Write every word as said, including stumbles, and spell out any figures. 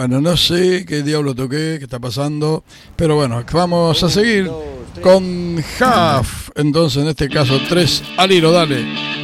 Bueno, no sé qué diablo toqué, qué está pasando, pero bueno, vamos a seguir con Huff. Entonces, en este caso, tres al hilo, dale.